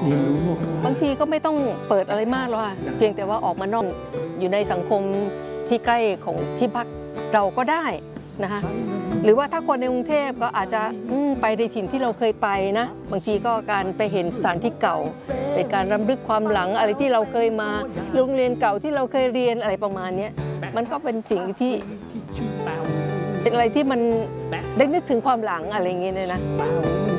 บางทีก็ไม่ต้องเปิดอะไรมากหรอกค่ะเพียงแต่ว่าออกมานอกอยู่ในสังคมที่ใกล้ของที่พักเราก็ได้นะคะหรือว่าถ้าคนในกรุงเทพก็อาจจะไปในถิ่นที่เราเคยไปนะบางทีก็การไปเห็นสถานที่เก่าเป็นการรำลึกความหลังอะไรที่เราเคยมาโรงเรียนเก่าที่เราเคยเรียนอะไรประมาณนี้มันก็เป็นสิ่งที่เป็นอะไรที่มันได้นึกถึงความหลังอะไรอย่างเงี้ยนะ